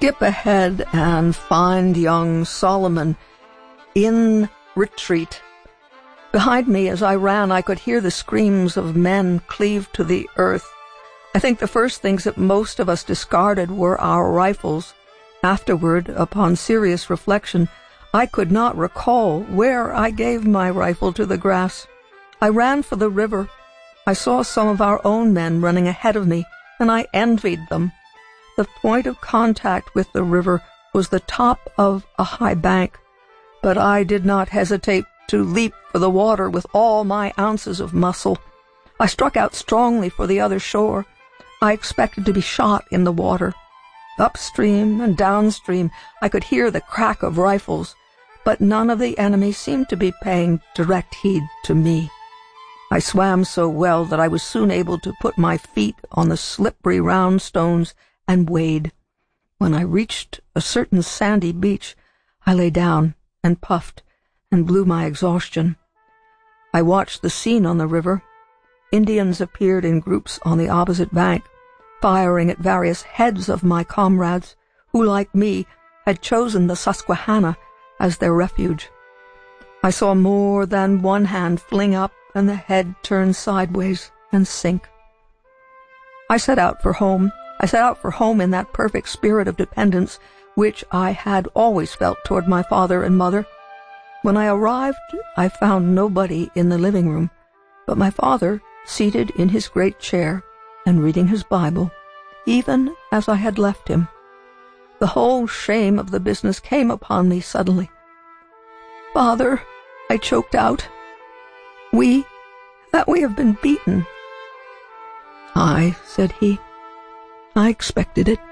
skip ahead and find young Solomon in retreat. Behind me, as I ran, I could hear the screams of men cleave to the earth. I think the first things that most of us discarded were our rifles. Afterward, upon serious reflection, I could not recall where I gave my rifle to the grass. I ran for the river. I saw some of our own men running ahead of me, and I envied them. The point of contact with the river was the top of a high bank, but I did not hesitate to leap for the water with all my ounces of muscle. I struck out strongly for the other shore. I expected to be shot in the water. Upstream and downstream, I could hear the crack of rifles, but none of the enemy seemed to be paying direct heed to me. I swam so well that I was soon able to put my feet on the slippery round stones and wade. When I reached a certain sandy beach, I lay down and puffed and blew my exhaustion. I watched the scene on the river. Indians appeared in groups on the opposite bank, firing at various heads of my comrades, who, like me, had chosen the Susquehanna as their refuge. I saw more than one hand fling up and the head turn sideways and sink. I set out for home. I set out for home in that perfect spirit of dependence which I had always felt toward my father and mother. When I arrived, I found nobody in the living room, but my father seated in his great chair and reading his Bible, even as I had left him. The whole shame of the business came upon me suddenly. "Father," I choked out, we have been beaten." "Aye," said he, "I expected it."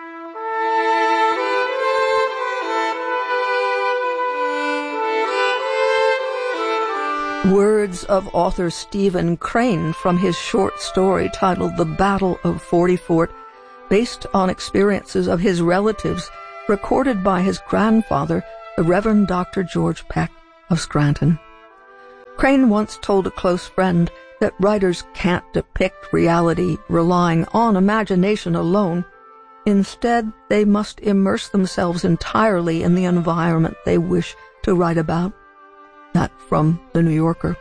Words of author Stephen Crane from his short story titled The Battle of Forty Fort, based on experiences of his relatives recorded by his grandfather, the Reverend Dr. George Peck of Scranton. Crane once told a close friend that writers can't depict reality relying on imagination alone. Instead, they must immerse themselves entirely in the environment they wish to write about. That from The New Yorker.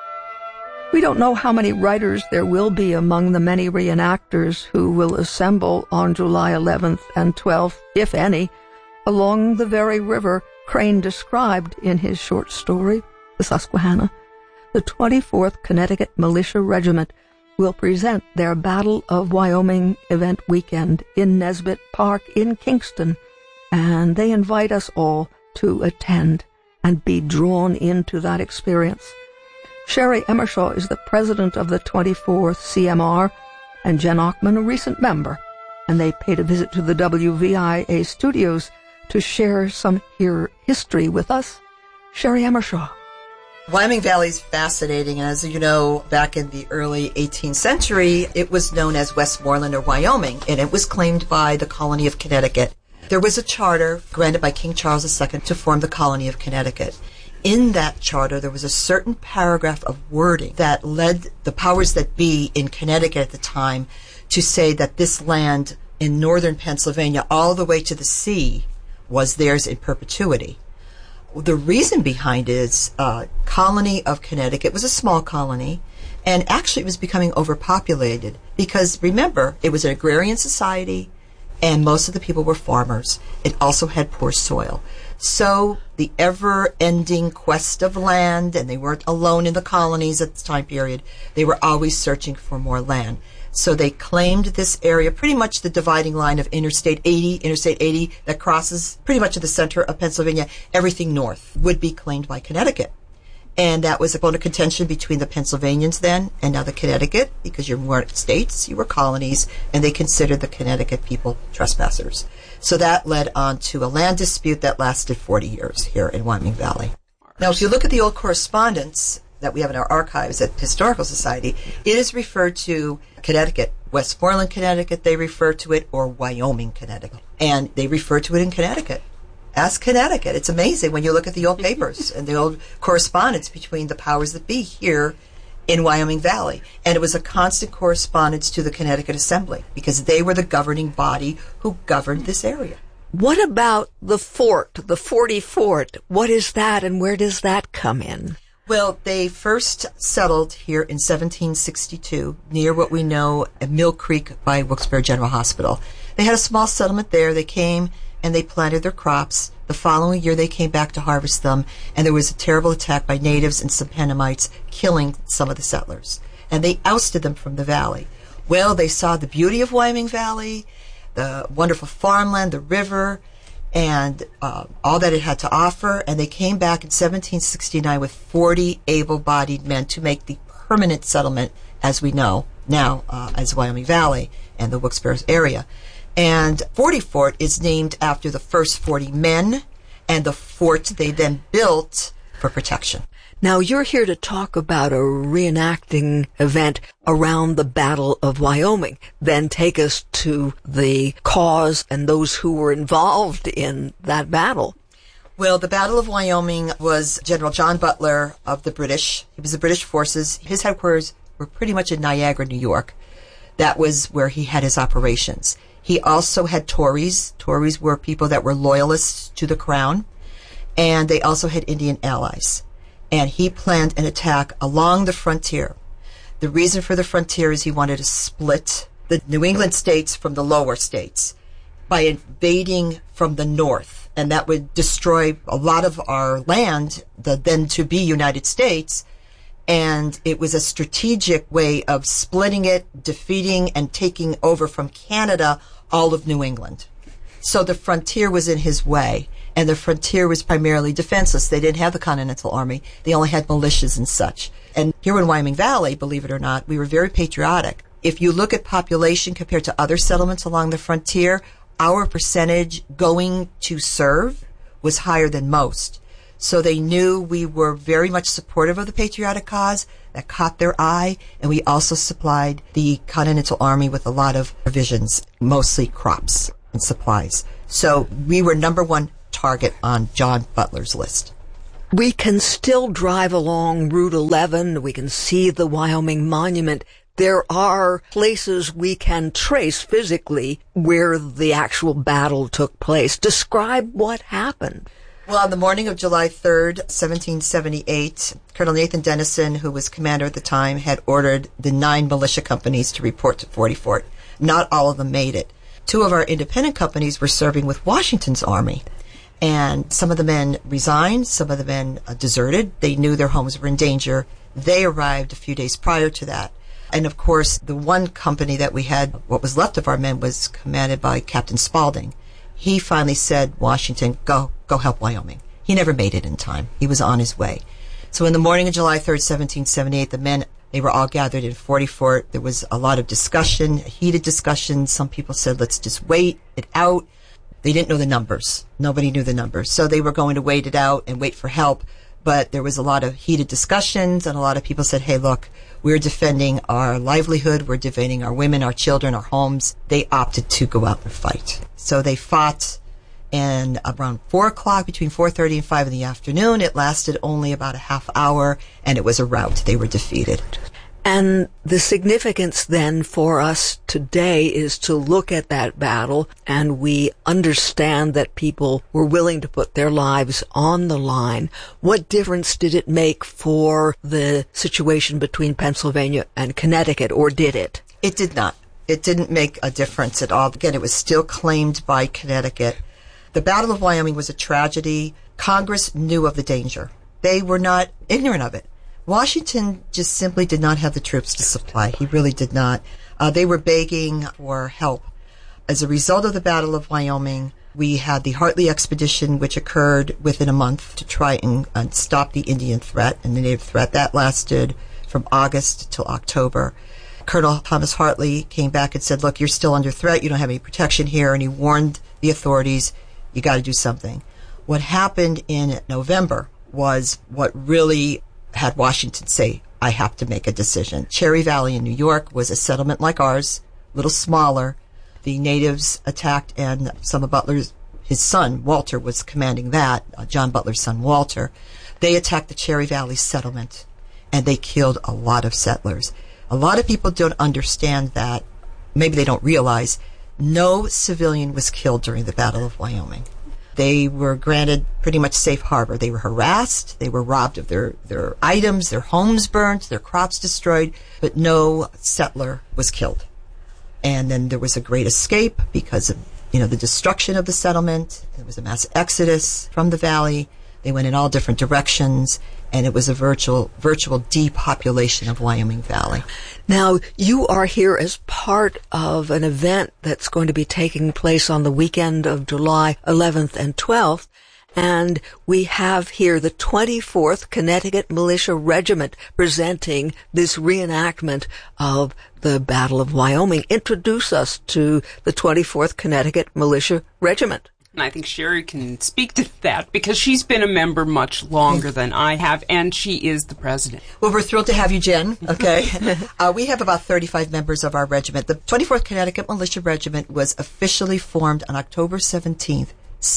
We don't know how many writers there will be among the many reenactors who will assemble on July 11th and 12th, if any, along the very river Crane described in his short story, The Susquehanna. The 24th Connecticut Militia Regiment will present their Battle of Wyoming event weekend in Nesbitt Park in Kingston, and they invite us all to attend and be drawn into that experience. Sherry Emershaw is the president of the 24th CMR, and Jen Ochman a recent member, and they paid a visit to the WVIA studios to share some history with us. Sherry Emershaw. Wyoming Valley is fascinating, and as you know, back in the early 18th century, it was known as Westmoreland or Wyoming, and it was claimed by the colony of Connecticut. There was a charter granted by King Charles II to form the colony of Connecticut. In that charter, there was a certain paragraph of wording that led the powers that be in Connecticut at the time to say that this land in northern Pennsylvania, all the way to the sea, was theirs in perpetuity. The reason behind it is colony of Connecticut was a small colony, and actually it was becoming overpopulated because, remember, it was an agrarian society, and most of the people were farmers. It also had poor soil. So the ever-ending quest of land, and they weren't alone in the colonies at this time period, they were always searching for more land. So they claimed this area, pretty much the dividing line of Interstate 80 that crosses pretty much at the center of Pennsylvania. Everything north would be claimed by Connecticut. And that was a bone of contention between the Pennsylvanians then and now the Connecticut, because you weren't states, you were colonies, and they considered the Connecticut people trespassers. So that led on to a land dispute that lasted 40 years here in Wyoming Valley. Now, if you look at the old correspondence that we have in our archives at Historical Society, it is referred to Connecticut, Westmoreland, Connecticut, they refer to it, or Wyoming, Connecticut. And they refer to it in Connecticut as Connecticut. It's amazing when you look at the old papers and the old correspondence between the powers that be here in Wyoming Valley. And it was a constant correspondence to the Connecticut Assembly because they were the governing body who governed this area. What about the fort, the 40 Fort? What is that and where does that come in? Well, they first settled here in 1762 near what we know at Mill Creek by Wilkes-Barre General Hospital. They had a small settlement there. They came and they planted their crops. The following year they came back to harvest them, and there was a terrible attack by natives and some Pennamites, killing some of the settlers. And they ousted them from the valley. Well, they saw the beauty of Wyoming Valley, the wonderful farmland, the river, and all that it had to offer, and they came back in 1769 with 40 able-bodied men to make the permanent settlement, as we know now, as Wyoming Valley and the Wilkes-Barre area. And 40 Fort is named after the first 40 men and the fort they then built for protection. Now, you're here to talk about a reenacting event around the Battle of Wyoming. Then take us to the cause and those who were involved in that battle. Well, the Battle of Wyoming was General John Butler of the British. He was the British forces. His headquarters were pretty much in Niagara, New York. That was where he had his operations. He also had Tories. Tories were people that were loyalists to the crown. And they also had Indian allies. And he planned an attack along the frontier. The reason for the frontier is he wanted to split the New England states from the lower states by invading from the north. And that would destroy a lot of our land, the then to be United States. And it was a strategic way of splitting it, defeating, and taking over from Canada all of New England. So the frontier was in his way. And the frontier was primarily defenseless. They didn't have the Continental Army. They only had militias and such. And here in Wyoming Valley, believe it or not, we were very patriotic. If you look at population compared to other settlements along the frontier, our percentage going to serve was higher than most. So they knew we were very much supportive of the patriotic cause. That caught their eye. And we also supplied the Continental Army with a lot of provisions, mostly crops and supplies. So we were number one target on John Butler's list. We can still drive along Route 11. We can see the Wyoming Monument. There are places we can trace physically where the actual battle took place. Describe what happened. Well, on the morning of July 3rd, 1778, Colonel Nathan Dennison, who was commander at the time, had ordered the 9 militia companies to report to 40 Fort. Not all of them made it. 2 of our independent companies were serving with Washington's army. And some of the men resigned, some of the men deserted. They knew their homes were in danger. They arrived a few days prior to that. And of course, the one company that we had, what was left of our men, was commanded by Captain Spaulding. He finally said, Washington, go help Wyoming. He never made it in time. He was on his way. So in the morning of July 3rd, 1778, the men, they were all gathered in 40 Fort. There was a lot of discussion, heated discussion. Some people said, let's just wait it out. They didn't know the numbers. Nobody knew the numbers. So they were going to wait it out and wait for help. But there was a lot of heated discussions, and a lot of people said, hey, look, we're defending our livelihood. We're defending our women, our children, our homes. They opted to go out and fight. So they fought, and around 4 o'clock, between 4:30 and 5 in the afternoon, it lasted only about a half hour, and it was a rout. They were defeated. And the significance then for us today is to look at that battle, and we understand that people were willing to put their lives on the line. What difference did it make for the situation between Pennsylvania and Connecticut, or did it? It did not. It didn't make a difference at all. Again, it was still claimed by Connecticut. The Battle of Wyoming was a tragedy. Congress knew of the danger. They were not ignorant of it. Washington just simply did not have the troops to supply. He really did not. They were begging for help. As a result of the Battle of Wyoming, we had the Hartley expedition, which occurred within a month to try and stop the Indian threat and the native threat. That lasted from August till October. Colonel Thomas Hartley came back and said, look, you're still under threat. You don't have any protection here. And he warned the authorities, you got to do something. What happened in November was what really had Washington say, I have to make a decision. Cherry Valley in New York was a settlement like ours, a little smaller. The natives attacked, and some of Butler's, his son, Walter, was commanding that, John Butler's son, Walter. They attacked the Cherry Valley settlement, and they killed a lot of settlers. A lot of people don't understand that. Maybe they don't realize No civilian was killed during the Battle of Wyoming. They were granted pretty much safe harbor. They were harassed. They were robbed of their items, their homes burnt, their crops destroyed, but no settler was killed. And then there was a great escape because of, the destruction of the settlement. There was a mass exodus from the valley. They went in all different directions, and it was a virtual depopulation of Wyoming Valley. Now, you are here as part of an event that's going to be taking place on the weekend of July 11th and 12th, and we have here the 24th Connecticut Militia Regiment presenting this reenactment of the Battle of Wyoming. Introduce us to the 24th Connecticut Militia Regiment. And I think Sherry can speak to that because she's been a member much longer than I have, and she is the president. Well, we're thrilled to have you, Jen. Okay. We have about 35 members of our regiment. The 24th Connecticut Militia Regiment was officially formed on October 17th,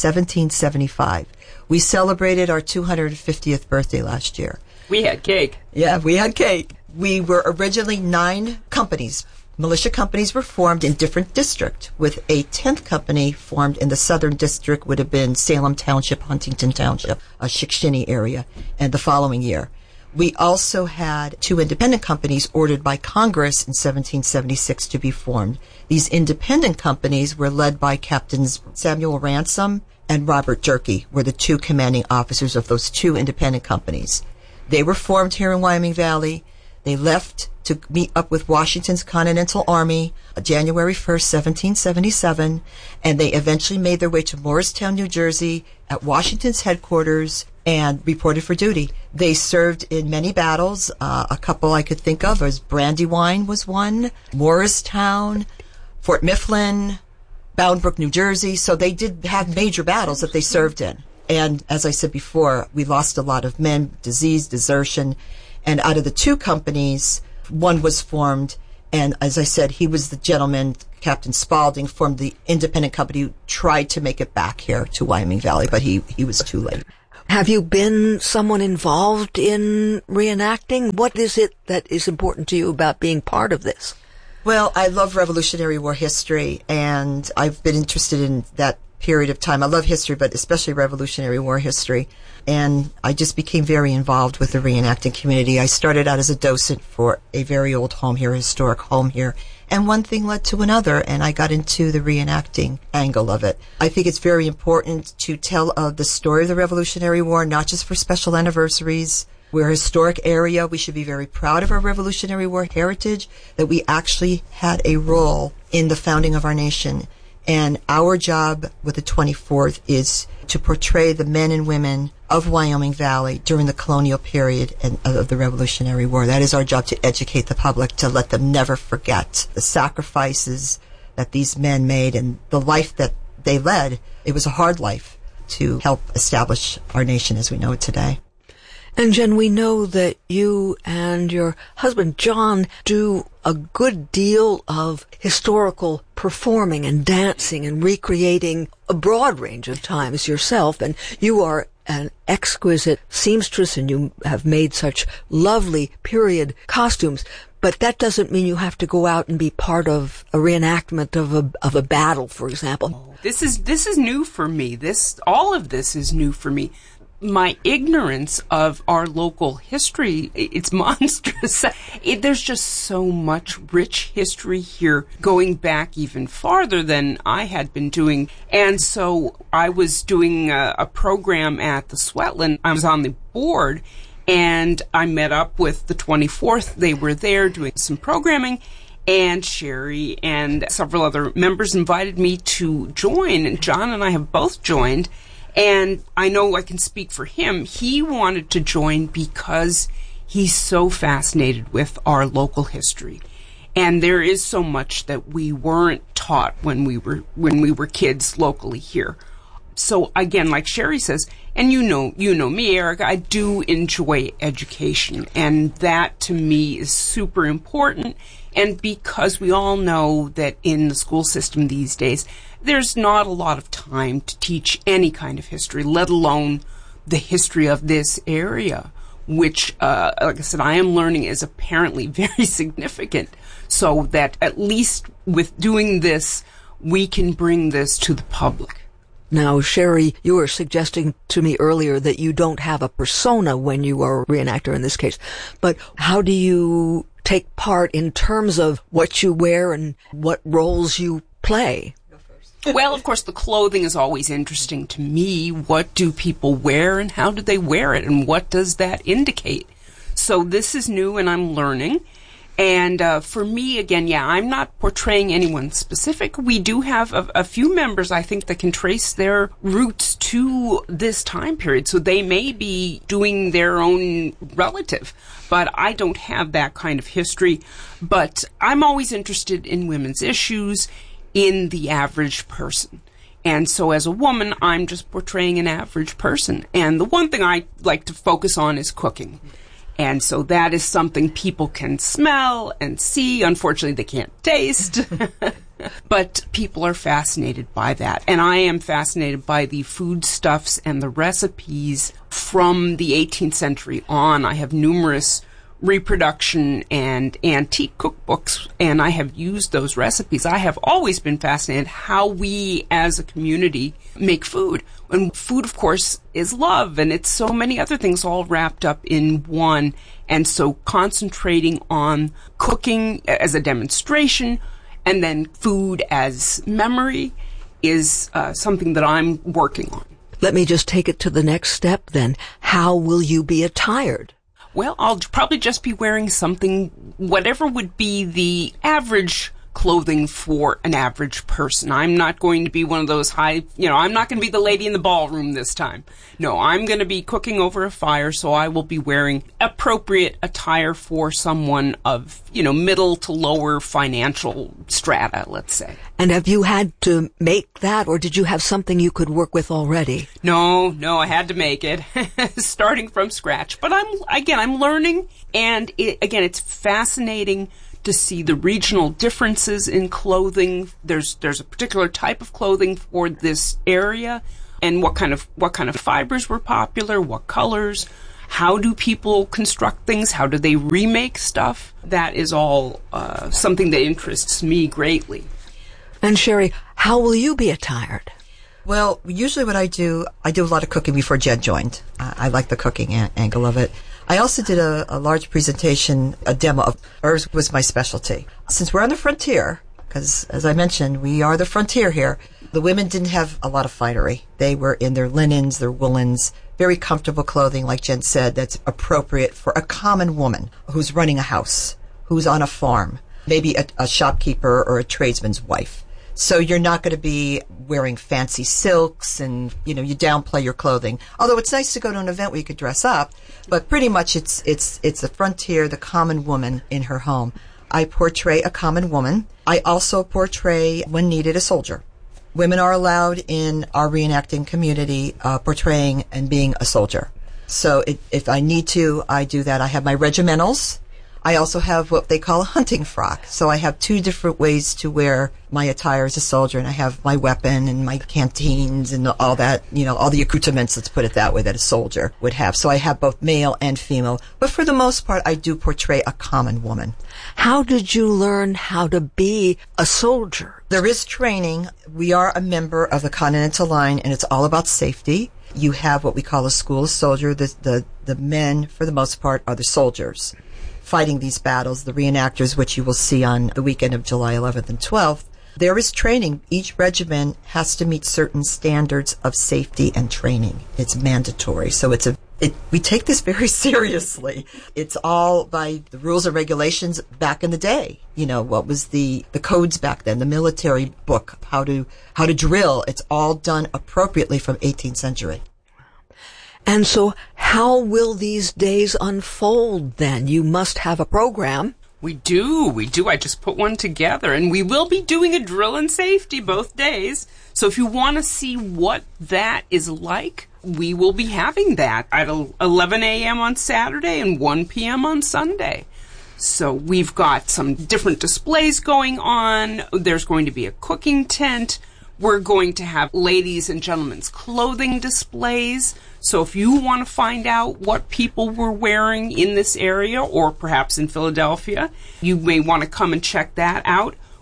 1775. We celebrated our 250th birthday last year. We had cake. Yeah, we had cake. We were originally 9 companies. Militia companies were formed in different districts, with a 10th company formed in the southern district, would have been Salem Township, Huntington Township, Shikshini area, and the following year. We also had 2 independent companies ordered by Congress in 1776 to be formed. These independent companies were led by Captains Samuel Ransom and Robert Durkee, were the 2 commanding officers of those 2 independent companies. They were formed here in Wyoming Valley. They left to meet up with Washington's Continental Army January 1st, 1777, and they eventually made their way to Morristown, New Jersey, at Washington's headquarters, and reported for duty. They served in many battles. A couple I could think of was Brandywine was one, Morristown, Fort Mifflin, Bound Brook, New Jersey. So they did have major battles that they served in. And as I said before, we lost a lot of men, disease, desertion. And out of the 2 companies, one was formed, and as I said, he was the gentleman, Captain Spaulding, formed the independent company who tried to make it back here to Wyoming Valley, but he was too late. Have you been someone involved in reenacting? What is it that is important to you about being part of this? Well, I love Revolutionary War history, and I've been interested in that period of time. I love history, but especially Revolutionary War history. And I just became very involved with the reenacting community. I started out as a docent for a very old home here, a historic home here. And one thing led to another, and I got into the reenacting angle of it. I think it's very important to tell the story of the Revolutionary War, not just for special anniversaries. We're a historic area. We should be very proud of our Revolutionary War heritage, that we actually had a role in the founding of our nation. And our job with the 24th is to portray the men and women of Wyoming Valley during the colonial period and of the Revolutionary War. That is our job, to educate the public, to let them never forget the sacrifices that these men made and the life that they led. It was a hard life to help establish our nation as we know it today. And Jen, we know that you and your husband, John, do a good deal of historical performing and dancing and recreating a broad range of times yourself. And you are an exquisite seamstress, and you have made such lovely period costumes. But that doesn't mean you have to go out and be part of a reenactment of a battle, for example. This is new for me. All of this is new for me. My ignorance of our local history, it's monstrous. There's just so much rich history here, going back even farther than I had been doing. And so I was doing a program at the Swetland. I was on the board, and I met up with the 24th. They were there doing some programming, and Sherry and several other members invited me to join, and John and I have both joined. And I know I can speak for him. He wanted to join because he's so fascinated with our local history. And there is so much that we weren't taught when we were kids locally here. So again, like Sherry says, and you know me, Erica, I do enjoy education, and that to me is super important. And because we all know that in the school system these days, there's not a lot of time to teach any kind of history, let alone the history of this area, which, like I said, I am learning is apparently very significant. So that at least with doing this, we can bring this to the public. Now, Sherry, you were suggesting to me earlier that you don't have a persona when you are a reenactor in this case. But how do you take part in terms of what you wear and what roles you play? Well, of course, the clothing is always interesting to me. What do people wear and how do they wear it? And what does that indicate? So this is new and I'm learning. And for me, again, I'm not portraying anyone specific. We do have a few members, I think, that can trace their roots to this time period. So they may be doing their own relative, but I don't have that kind of history. But I'm always interested in women's issues, in the average person. And so as a woman, I'm just portraying an average person. And the one thing I like to focus on is cooking. And so that is something people can smell and see. Unfortunately, they can't taste. But people are fascinated by that. And I am fascinated by the foodstuffs and the recipes from the 18th century on. I have numerous reproduction and antique cookbooks, and I have used those recipes. I have always been fascinated how we as a community make food. And food, of course, is love, and it's so many other things all wrapped up in one. And so concentrating on cooking as a demonstration and then food as memory is something that I'm working on. Let me just take it to the next step then. How will you be attired? Well, I'll probably just be wearing something, whatever would be the average clothing for an average person. I'm not going to be one of those I'm not going to be the lady in the ballroom this time. No, I'm going to be cooking over a fire, so I will be wearing appropriate attire for someone of, middle to lower financial strata, let's say. And have you had to make that, or did you have something you could work with already? No, I had to make it, starting from scratch. But I'm learning, and it's fascinating to see the regional differences in clothing. There's a particular type of clothing for this area, and what kind of fibers were popular, what colors, how do people construct things, how do they remake stuff. That is all something that interests me greatly. And Sherry, how will you be attired? Well, usually what I do a lot of cooking before Jen joined. I like the cooking angle of it. I also did a large presentation, a demo of herbs was my specialty. Since we're on the frontier, because as I mentioned, we are the frontier here, the women didn't have a lot of finery. They were in their linens, their woolens, very comfortable clothing, like Jen said, that's appropriate for a common woman who's running a house, who's on a farm, maybe a shopkeeper or a tradesman's wife. So you're not going to be wearing fancy silks and, you downplay your clothing. Although it's nice to go to an event where you could dress up, but pretty much it's the frontier, the common woman in her home. I portray a common woman. I also portray, when needed, a soldier. Women are allowed in our reenacting community portraying and being a soldier. So if I need to, I do that. I have my regimentals. I also have what they call a hunting frock. So I have two different ways to wear my attire as a soldier, and I have my weapon and my canteens and all that, all the accoutrements, let's put it that way, that a soldier would have. So I have both male and female. But for the most part, I do portray a common woman. How did you learn how to be a soldier? There is training. We are a member of the Continental Line, and it's all about safety. You have what we call a school of soldier. The men, for the most part, are the soldiers fighting these battles, the reenactors, which you will see on the weekend of July 11th and 12th. There is training. Each regiment has to meet certain standards of safety and training. It's mandatory. So we take this very seriously. It's all by the rules and regulations back in the day. What was the codes back then, the military book, how to drill. It's all done appropriately from 18th century. And so how will these days unfold then? You must have a program. We do. I just put one together, and we will be doing a drill and safety both days. So if you want to see what that is like, we will be having that at 11 a.m. on Saturday and 1 p.m. on Sunday. So we've got some different displays going on. There's going to be a cooking tent. We're going to have ladies' and gentlemen's clothing displays. So if you want to find out what people were wearing in this area or perhaps in Philadelphia, you may want to come and check that out.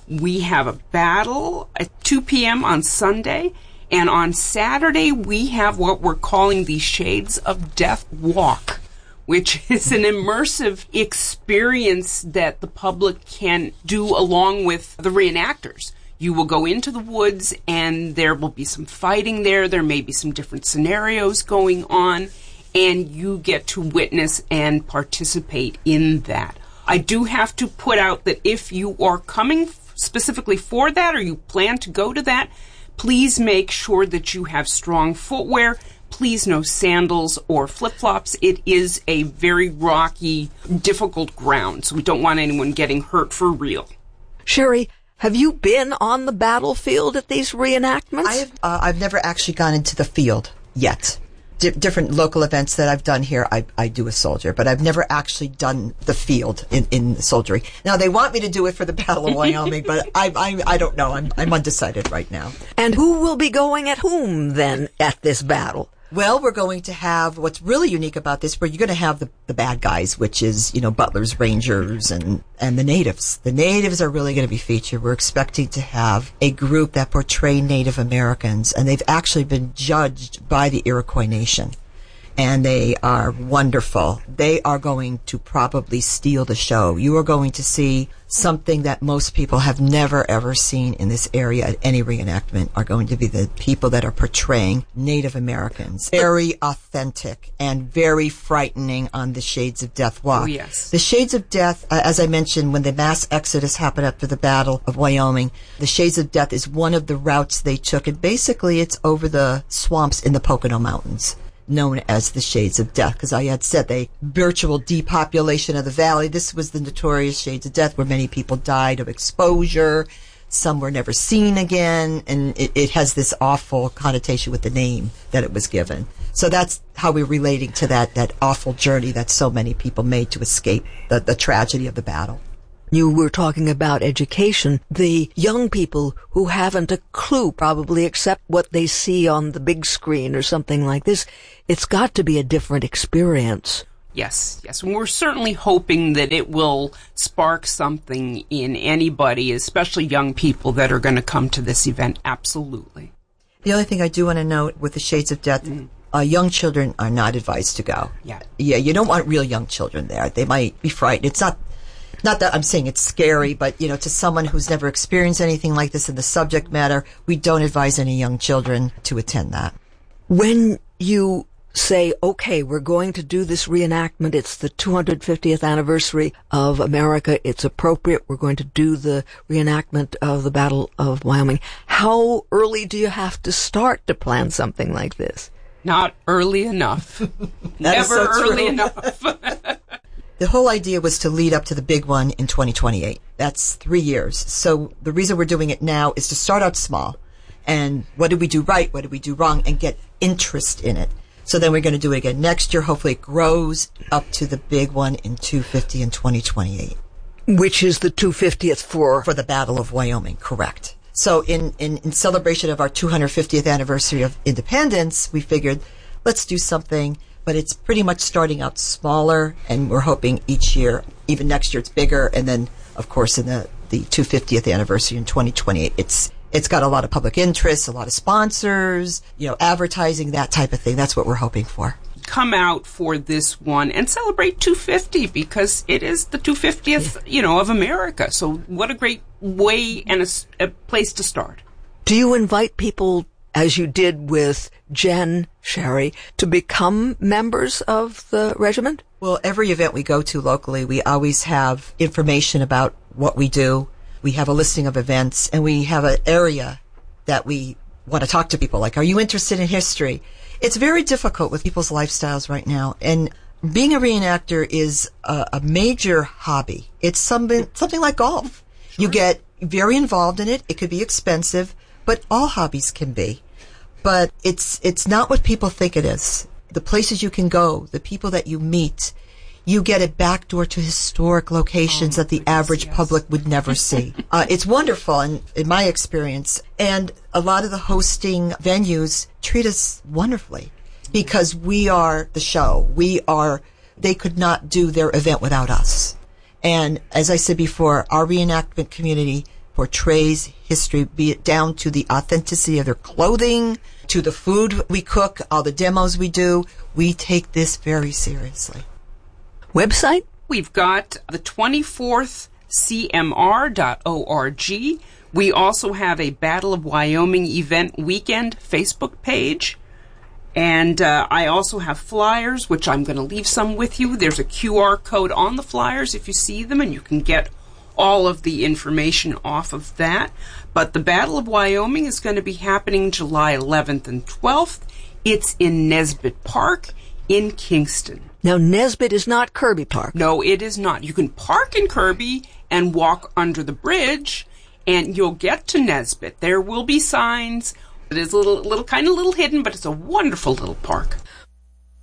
We have a battle at 2 p.m. on Sunday, and on Saturday we have what we're calling the Shades of Death Walk, which is an immersive experience that the public can do along with the reenactors. You will go into the woods, and there will be some fighting there. There may be some different scenarios going on, and you get to witness and participate in that. I do have to put out that if you are coming specifically for that, or you plan to go to that, please make sure that you have strong footwear. Please no sandals or flip-flops. It is a very rocky, difficult ground, so we don't want anyone getting hurt for real. Sherry, have you been on the battlefield at these reenactments? I've never actually gone into the field yet. Different local events that I've done here, I do a soldier, but I've never actually done the field in soldiery. Now, they want me to do it for the Battle of Wyoming, but I don't know. I'm undecided right now. And who will be going at whom, then, at this battle? Well, we're going to have, what's really unique about this, where you're going to have the bad guys, which is, Butler's Rangers and the natives. The natives are really going to be featured. We're expecting to have a group that portray Native Americans, and they've actually been judged by the Iroquois Nation. And they are wonderful. They are going to probably steal the show. You are going to see something that most people have never, ever seen in this area at any reenactment are going to be the people that are portraying Native Americans. Very authentic and very frightening on the Shades of Death walk. Oh, yes. The Shades of Death, as I mentioned, when the mass exodus happened after the Battle of Wyoming, the Shades of Death is one of the routes they took. And basically, it's over the swamps in the Pocono Mountains, known as the Shades of Death, because I had said the virtual depopulation of the valley. This was the notorious Shades of Death, where many people died of exposure. Some were never seen again, and it has this awful connotation with the name that it was given. So that's how we're relating to that awful journey that so many people made to escape the tragedy of the battle. You were talking about education. The young people who haven't a clue, probably, except what they see on the big screen or something like this, it's got to be a different experience. Yes. And we're certainly hoping that it will spark something in anybody, especially young people that are going to come to this event. Absolutely. The only thing I do want to note with the Shades of Death, young children are not advised to go. Yeah, you don't want real young children there. They might be frightened. It's not that I'm saying it's scary, but, to someone who's never experienced anything like this in the subject matter, we don't advise any young children to attend that. When you say, okay, we're going to do this reenactment, it's the 250th anniversary of America, it's appropriate, we're going to do the reenactment of the Battle of Wyoming, how early do you have to start to plan something like this? Not early enough. Never early enough. The whole idea was to lead up to the big one in 2028. That's 3 years. So the reason we're doing it now is to start out small. And what did we do right? What did we do wrong? And get interest in it. So then we're going to do it again next year. Hopefully it grows up to the big one in 250 in 2028. Which is the 250th for the Battle of Wyoming, correct. So in celebration of our 250th anniversary of independence, we figured, let's do something. But it's pretty much starting out smaller, and we're hoping each year, even next year, it's bigger. And then, of course, in the 250th anniversary in 2028, it's got a lot of public interest, a lot of sponsors, advertising, that type of thing. That's what we're hoping for. Come out for this one and celebrate 250 because it is the 250th, of America. So what a great way and a place to start. Do you invite people, as you did with Jen, Sherry, to become members of the regiment? Well, every event we go to locally, we always have information about what we do. We have a listing of events, and we have an area that we want to talk to people. Like, are you interested in history? It's very difficult with people's lifestyles right now, and being a reenactor is a major hobby. It's something like golf. Sure. You get very involved in it. It could be expensive, but all hobbies can be. But it's not what people think it is. The places you can go, the people that you meet, you get a backdoor to historic locations that the average public would never see. It's wonderful in my experience. And a lot of the hosting venues treat us wonderfully because we are the show. They could not do their event without us. And as I said before, our reenactment community portrays history, be it down to the authenticity of their clothing, to the food we cook, all the demos we do. We take this very seriously. Website? We've got the 24th cmr.org. We also have a Battle of Wyoming event weekend Facebook page. And I also have flyers, which I'm going to leave some with you. There's a QR code on the flyers if you see them, and you can get all of the information off of that. But the Battle of Wyoming is going to be happening July 11th and 12th. It's in Nesbitt Park in Kingston. Now, Nesbitt is not Kirby Park. No, it is not. You can park in Kirby and walk under the bridge, and you'll get to Nesbitt. There will be signs. It is a little hidden, but it's a wonderful little park.